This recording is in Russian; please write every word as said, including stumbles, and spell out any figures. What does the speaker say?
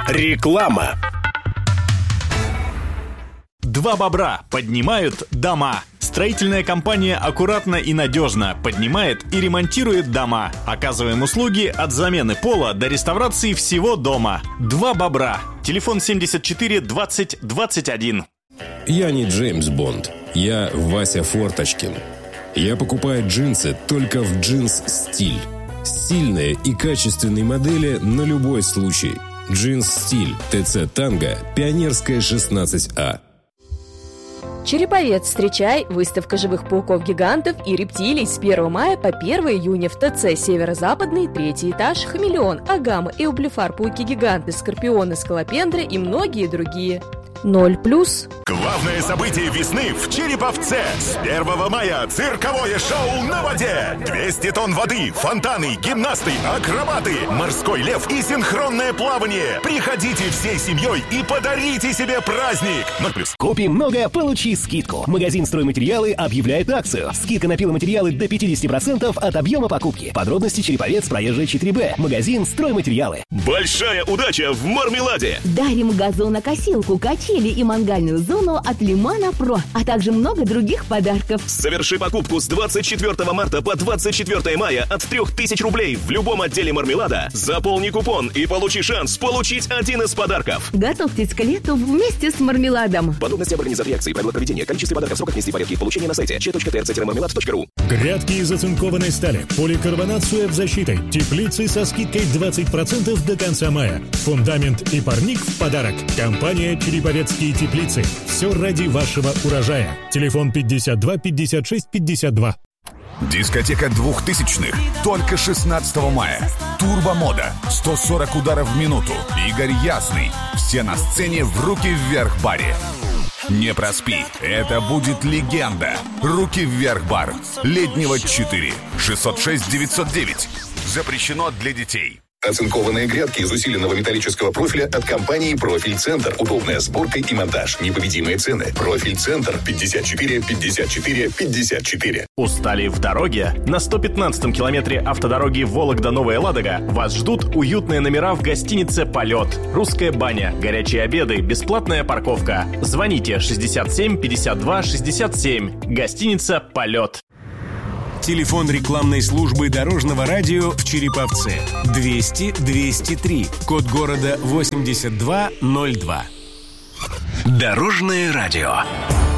Реклама. Два бобра поднимают дома. Строительная компания аккуратно и надежно поднимает и ремонтирует дома. Оказываем услуги от замены пола до реставрации всего дома. Два бобра. Телефон семьдесят четыре двадцать двадцать один. Я не Джеймс Бонд. Я Вася Форточкин. Я покупаю джинсы только в Джинс Стиль. Стильные и качественные модели на любой случай. Джинс Стиль. ТЦ Танго. Пионерская, шестнадцать А. Череповец, встречай! Выставка живых пауков-гигантов и рептилий с первого мая по первого июня в ТЦ Северо-Западный, третий этаж, Хамелеон, Агама, Эублефар, пауки-гиганты, скорпионы, скалопендры и многие другие. Ноль плюс. Главное событие весны в Череповце. С первого мая цирковое шоу на воде. двести тонн воды, фонтаны, гимнасты, акробаты, морской лев и синхронное плавание. Приходите всей семьей и подарите себе праздник. Ноль плюс. Купи много, получи скидку. Магазин «Стройматериалы» объявляет акцию. Скидка на пиломатериалы до пятьдесят процентов от объема покупки. Подробности Череповец, Проезжая четыре Б. Магазин «Стройматериалы». Большая удача в Мармеладе. Дарим газонокосилку, качели и мангальную зону от Лимана Про, а также много других подарков. Соверши покупку с двадцать четвёртого марта по двадцать четвёртое мая от трёх тысяч рублей в любом отделе Мармелада. Заполни купон и получи шанс получить один из подарков. Готовьтесь к лету вместе с Мармеладом. Подробности об организации акции, правила проведения, количестве подарков, сроках внести порядки их получения на сайте че точка тэ эр цэ мармелад точка ру. Грядки из оцинкованной стали, поликарбонат с уэб-защитой, теплицы со скидкой двадцать процентов до конца мая. Фундамент и парник в подарок. Компания «Череповецкие теплицы». Все ради вашего урожая. Телефон пятьдесят два пятьдесят шесть пятьдесят два. Дискотека двухтысячных. Только шестнадцатого мая. Турбомода. сто сорок ударов в минуту. Игорь Ясный. Все на сцене в «Руки вверх» баре. Не проспи. Это будет легенда. «Руки вверх» бар. Леднева четыре. шестьсот шесть девятьсот девять. Запрещено для детей. Оцинкованные грядки из усиленного металлического профиля от компании «Профиль Центр». Удобная сборка и монтаж. Непобедимые цены. «Профиль Центр». пятьдесят четыре пятьдесят четыре пятьдесят четыре. Устали в дороге? На сто пятнадцатом километре автодороги Вологда-Новая Ладога вас ждут уютные номера в гостинице «Полет». Русская баня, горячие обеды, бесплатная парковка. Звоните шестьдесят семь пятьдесят два шестьдесят семь. Гостиница «Полет». Телефон рекламной службы Дорожного радио в Череповце. двести двести три. Код города восемьдесят два ноль два. Дорожное радио.